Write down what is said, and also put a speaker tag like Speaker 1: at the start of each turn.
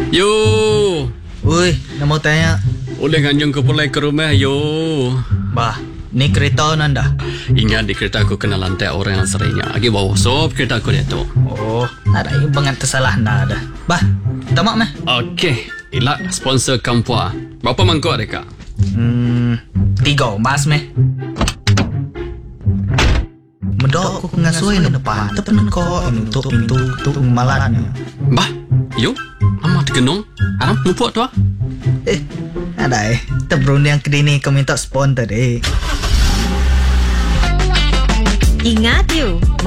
Speaker 1: Yo,
Speaker 2: Ui, nak mau tanya.
Speaker 1: boleh ganjung ke pulai ke rumah, yo.
Speaker 2: Bah, ni kereta nanda.
Speaker 1: Ingat di kereta aku kena lantai orang yang seringnya. Lagi bawa sop kereta aku dia tu.
Speaker 2: Oh, ada yang banget tersalah nada. Bah, tamak meh.
Speaker 1: Okey, Ilak sponsor Kampua. Berapa mangkuk ada kak?
Speaker 2: 3 mas meh. Medok aku ngasui na depan. Tepen ko untuk pintu malatnya.
Speaker 1: Bah, yo. Lama tergenung. Aram, lupa tu ah.
Speaker 2: Ada tebrun yang kedini kau minta sponsor deh.
Speaker 3: Ingat you,